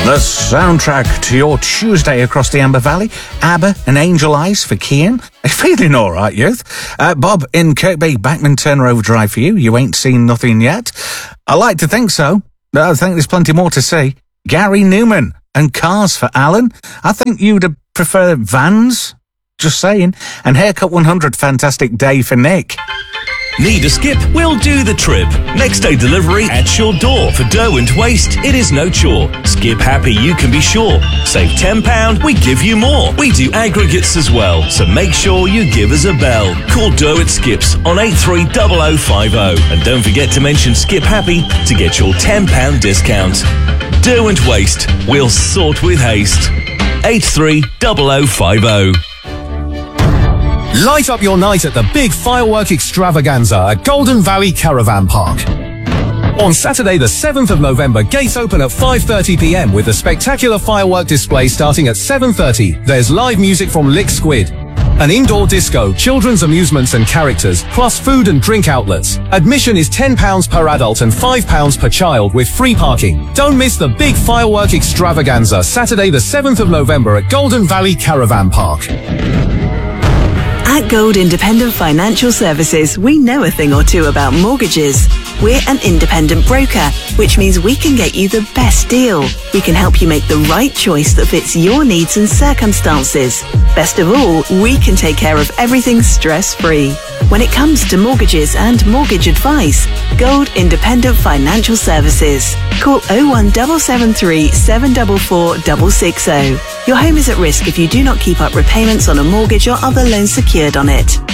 The soundtrack to your Tuesday across the Amber Valley, ABBA and Angel Eyes for Kian. Feeling all right, youth? Bob in Kirkby, Backman Turner Overdrive for you. You ain't seen nothing yet? I like to think so. I think there's plenty more to see. Gary Newman and Cars for Alan. I think you'd prefer Vans. Just saying. And Haircut 100, fantastic day for Nick. Need a skip? We'll do the trip. Next day delivery at your door. For dough and waste, it is no chore. Skip happy, you can be sure. Save £10, we give you more. We do aggregates as well, so make sure you give us a bell. Call Dough at Skips on 830050. And don't forget to mention Skip Happy to get your £10 discount. Dough and waste, we'll sort with haste. 830050. Light up your night at the big firework extravaganza at Golden Valley Caravan Park. On Saturday the 7th of November, gates open at 5:30 p.m. with a spectacular firework display starting at 7:30. There's live music from Lick Squid, an indoor disco, children's amusements and characters, plus food and drink outlets. Admission is £10 per adult and £5 per child with free parking. Don't miss the big firework extravaganza Saturday the 7th of November at Golden Valley Caravan Park. At Gold Independent Financial Services, we know a thing or two about mortgages. We're an independent broker, which means we can get you the best deal. We can help you make the right choice that fits your needs and circumstances. Best of all, we can take care of everything stress-free. When it comes to mortgages and mortgage advice, Gold Independent Financial Services. Call 01773 744 660. Your home is at risk if you do not keep up repayments on a mortgage or other loans secured on it.